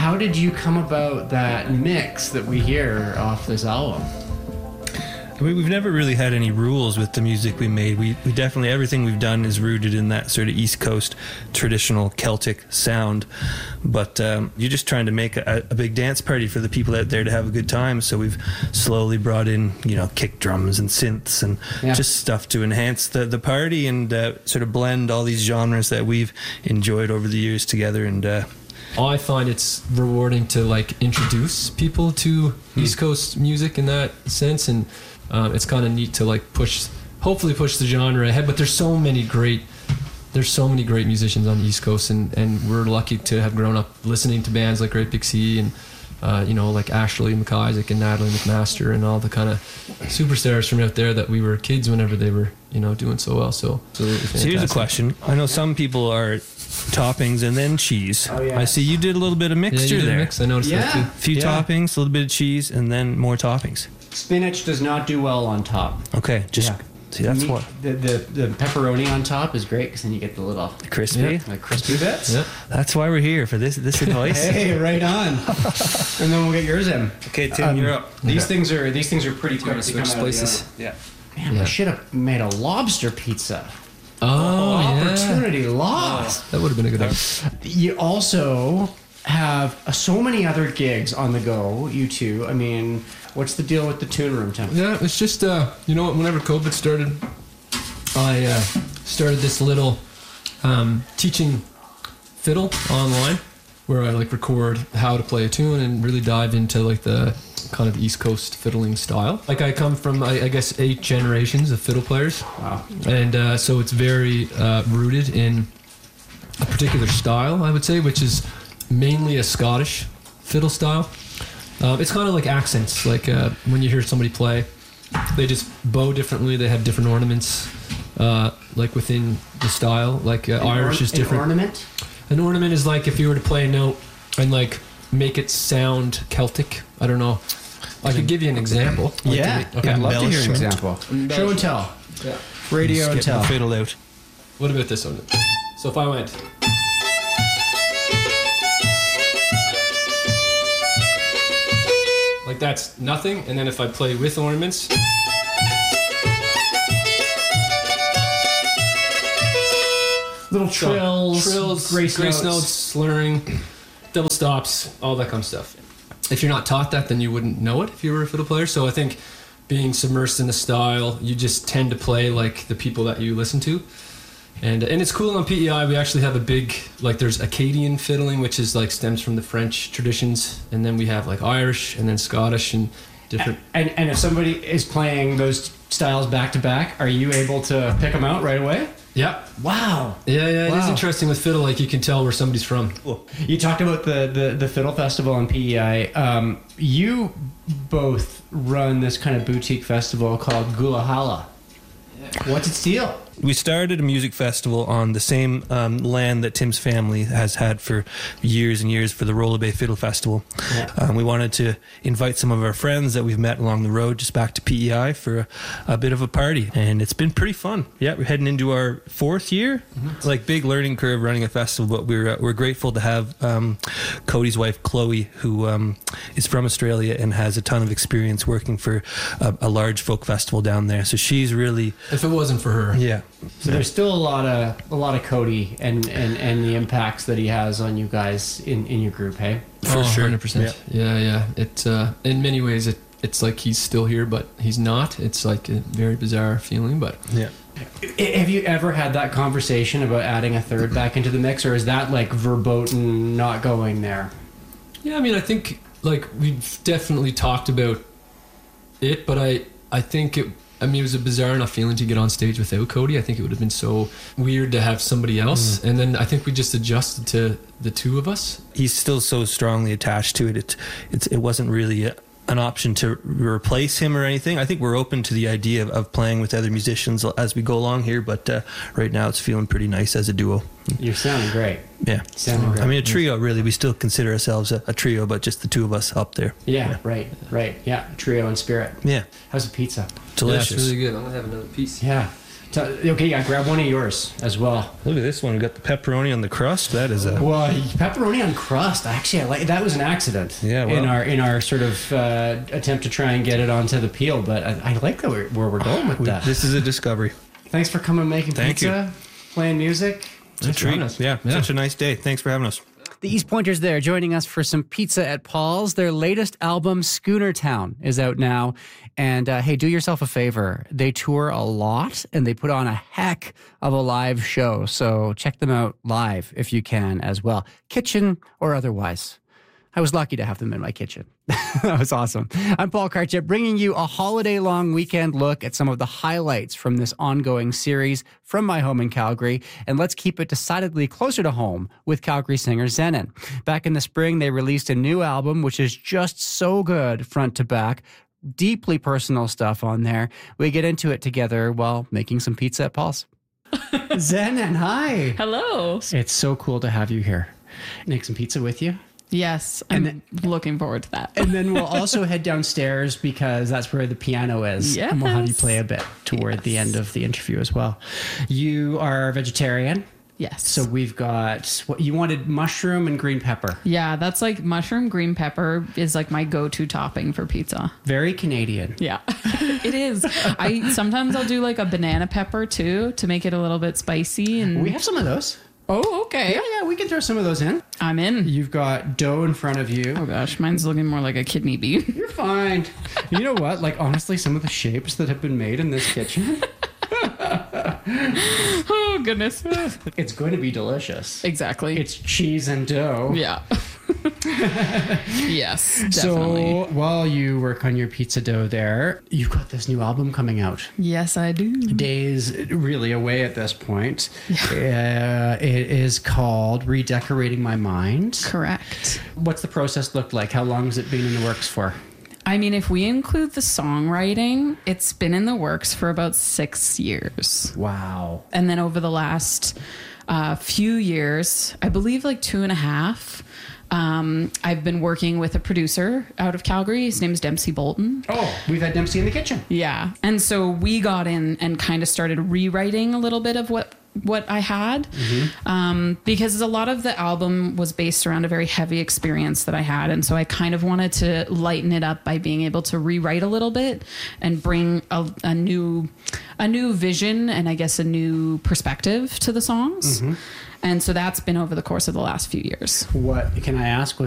how did you come about that mix that we hear off this album? We've never really had any rules with the music we made. We definitely, everything we've done is rooted in that sort of East Coast traditional Celtic sound. But you're just trying to make a big dance party for the people out there to have a good time. So we've slowly brought in, kick drums and synths and just stuff to enhance the party and sort of blend all these genres that we've enjoyed over the years together. And I find it's rewarding to introduce people to East Coast music in that sense, and it's kind of neat to hopefully push the genre ahead. But there's so many great musicians on the East Coast, and we're lucky to have grown up listening to bands like Great Big Sea and like Ashley McIsaac and Natalie McMaster and all the kind of superstars from out there that we were kids whenever they were doing so well. So here's a question. I know some people are toppings and then cheese. Oh, yeah. I see you did a little bit of mixture there. Mix. I noticed that too. A few toppings, a little bit of cheese, and then more toppings. Spinach does not do well on top. Okay, see, that's what the pepperoni on top is great because then you get the little crispy, crispy bits. Yeah. That's why we're here for this advice. Hey, right on. And then we'll get yours in. Okay, Tim, you're up. These things are pretty quick to come out places. Yeah. Man, I should have made a lobster pizza. Oh, opportunity lost. That would have been a good idea. You also have so many other gigs on the go, you two. I mean, what's the deal with the Tune Room, Tim? Yeah, it's just, whenever COVID started, I started this little teaching fiddle online where I record how to play a tune and really dive into the kind of East Coast fiddling style. I come from, I guess, 8 generations of fiddle players. Wow. And so it's very rooted in a particular style, I would say, which is mainly a Scottish fiddle style. It's kind of like accents. When you hear somebody play, they just bow differently. They have different ornaments, within the style. Irish is different. An ornament? An ornament is if you were to play a note and make it sound Celtic. I don't know. I could give you an example. Yeah. Okay. I'd love to hear an example. Show and tell. Yeah. Radio and tell. The fiddle out. What about this one? So if I went. That's nothing, and then if I play with ornaments. Little trills, grace notes, slurring, double stops, all that kind of stuff. If you're not taught that, then you wouldn't know it if you were a fiddle player. So I think being submersed in the style, you just tend to play like the people that you listen to. And it's cool on PEI, we actually have a big, there's Acadian fiddling, which is stems from the French traditions. And then we have Irish and then Scottish and different. And if somebody is playing those styles back to back, are you able to pick them out right away? Yeah. Wow. Yeah, it is interesting with fiddle, you can tell where somebody's from. Cool. You talked about the Fiddle Festival on PEI. You both run this kind of boutique festival called Gulahala. Yeah. What's its deal? We started a music festival on the same land that Tim's family has had for years and years for the Rolla Bay Fiddle Festival. Yeah. We wanted to invite some of our friends that we've met along the road just back to PEI for a bit of a party. And it's been pretty fun. Yeah, we're heading into our 4th year. Mm-hmm. Big learning curve running a festival, but we're grateful to have Cody's wife, Chloe, who is from Australia and has a ton of experience working for a large folk festival down there. So she's really... If it wasn't for her. Yeah. So there's still a lot of Cody and the impacts that he has on you guys in your group, hey? For sure. 100%. Yeah. It in many ways it's like he's still here, but he's not. It's a very bizarre feeling, but yeah. Have you ever had that conversation about adding a third back into the mix, or is that verboten not going there? Yeah, I mean, I think we've definitely talked about it, but I think it was a bizarre enough feeling to get on stage without Cody. I think it would have been so weird to have somebody else. And then I think we just adjusted to the two of us. He's still so strongly attached to it. It wasn't really an option to replace him or anything. I think we're open to the idea of playing with other musicians as we go along here, but right now it's feeling pretty nice as a duo. You're sounding great. Yeah. Sounding great. I mean, a trio, really. We still consider ourselves a trio, but just the two of us up there. Yeah. Right. Yeah, trio in spirit. Yeah. How's the pizza? Delicious. Yeah, it's really good. I'm going to have another piece. Yeah. Okay, yeah, grab one of yours as well. Look at this one. We got the pepperoni on the crust. That is a... Well, pepperoni on crust. Actually, I like that. Was an accident. Yeah, well. in our sort of attempt to try and get it onto the peel, but I like that where we're going with that. This is a discovery. Thanks for coming, making Thank pizza, playing music. It's a treat. Yeah, such a nice day. Thanks for having us. The East Pointers there joining us for some pizza at Paul's. Their latest album, Schooner Town, is out now. And hey, do yourself a favor. They tour a lot and they put on a heck of a live show. So check them out live if you can as well, kitchen or otherwise. I was lucky to have them in my kitchen. That was awesome. I'm Paul Karchep, bringing you a holiday-long weekend look at some of the highlights from this ongoing series from my home in Calgary. And let's keep it decidedly closer to home with Calgary singer Zenon. Back in the spring, they released a new album, which is just so good front to back. Deeply personal stuff on there. We get into it together while making some pizza at Paul's. Zenon, hi. Hello. It's so cool to have you here. Make some pizza with you. Yes, I'm looking forward to that. And then we'll also head downstairs because that's where the piano is. Yes. And we'll have you play a bit toward the end of the interview as well. You are vegetarian. Yes. So we've got, what you wanted, mushroom and green pepper. Yeah, that's like mushroom, green pepper is like my go-to topping for pizza. Very Canadian. Yeah, it is. Sometimes I'll do like a banana pepper too to make it a little bit spicy. And We have some of those. oh, okay. Yeah, we can throw some of those in. I'm in. You've got dough in front of you. Oh gosh, mine's looking more like a kidney bean. You're fine. You know what? Like, honestly, some of the shapes that have been made in this kitchen, Oh goodness. it's going to be delicious. Exactly. It's cheese and dough. Yeah. Yes, definitely. So while you work on your pizza dough there, you've got this new album coming out. Yes, I do. Days really away at this point. It is called Redecorating My Mind. Correct. What's the process look like? How long has it been in the works for? I mean, if we include the songwriting, it's been in the works for about 6 years. Wow. And then over the last few years, I believe like 2.5, I've been working with a producer out of Calgary. His name is Dempsey Bolton. Oh, we've had Dempsey in the kitchen. Yeah. And so we got in and kind of started rewriting a little bit of what I had, because a lot of the album was based around a very heavy experience that I had. And so I kind of wanted to lighten it up by being able to rewrite a little bit and bring a new vision and I guess a new perspective to the songs. And so that's been over the course of the last few years. What can I ask?